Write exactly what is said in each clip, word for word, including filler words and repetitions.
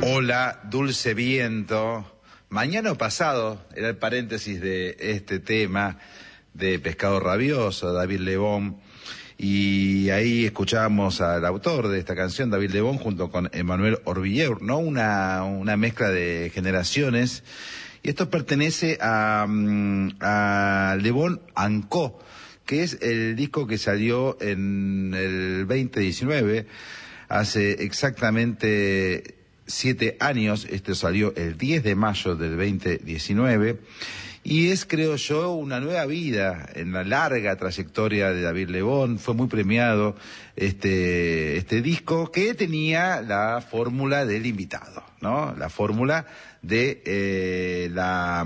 Hola, dulce viento. Mañana o pasado era el paréntesis de este tema de Pescado Rabioso, David Lebón. Y ahí escuchábamos al autor de esta canción, David Lebón, junto con Emmanuel Orbilleur, ¿no? Una, una mezcla de generaciones. Y esto pertenece a, a Lebón and Co., que es el disco que salió en el veinte diecinueve, hace exactamente siete años. Este salió el diez de mayo del veinte diecinueve. Y es, creo yo, una nueva vida en la larga trayectoria de David Lebón. Fue muy premiado este, este disco, que tenía la fórmula del invitado, ¿no? La fórmula de eh, la,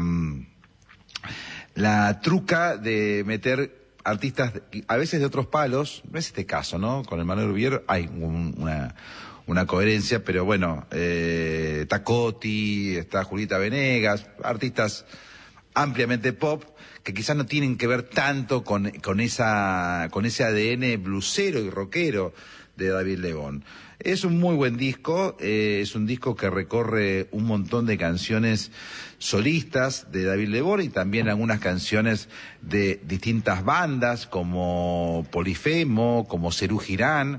la truca de meter artistas, a veces de otros palos. No es este caso, ¿no? Con el Emmanuel Orbilleur hay un, una... una coherencia, pero bueno, eh, Tacoti, está Julieta Venegas, artistas ampliamente pop, que quizás no tienen que ver tanto con, con esa, con ese A D N blusero y rockero de David Lebón. Es un muy buen disco, eh, es un disco que recorre un montón de canciones solistas de David Lebón y también algunas canciones de distintas bandas como Polifemo, como Serú Girán,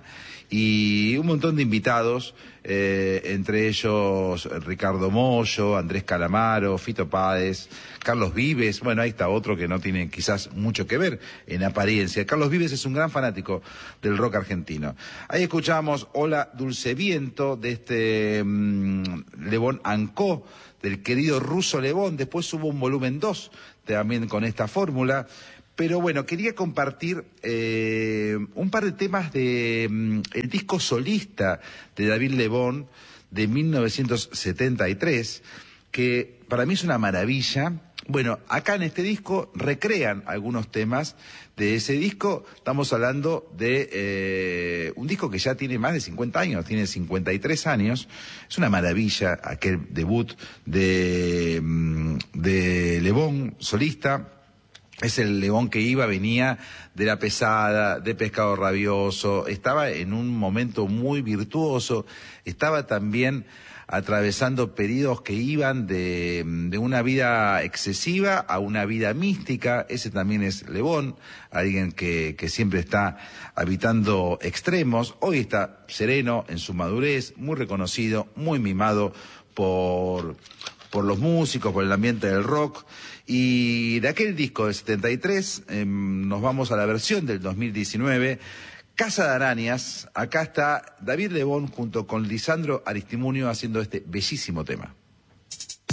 y un montón de invitados, eh, entre ellos Ricardo Mollo, Andrés Calamaro, Fito Páez, Carlos Vives. Bueno, ahí está otro que no tiene quizás mucho que ver en apariencia. Carlos Vives es un gran fanático del rock argentino. Ahí escuchamos Hola Dulce Viento de este mmm, Lebón and Co., del querido Ruso Lebón. Después hubo un volumen dos también con esta fórmula. Pero bueno, quería compartir eh, un par de temas de um, el disco solista de David Lebón de mil novecientos setenta y tres, que para mí es una maravilla. Bueno, acá en este disco recrean algunos temas de ese disco. Estamos hablando de eh, un disco que ya tiene más de cincuenta años, tiene cincuenta y tres años. Es una maravilla aquel debut de, de Lebón solista. Es el Lebón que iba, venía de La Pesada, de Pescado Rabioso, estaba en un momento muy virtuoso, estaba también atravesando periodos que iban de, de una vida excesiva a una vida mística. Ese también es Lebón, alguien que, que siempre está habitando extremos. Hoy está sereno en su madurez, muy reconocido, muy mimado por... por los músicos, por el ambiente del rock. Y de aquel disco del setenta y tres eh, nos vamos a la versión del dos mil diecinueve, Casa de Arañas. Acá está David Lebón junto con Lisandro Aristimuño haciendo este bellísimo tema.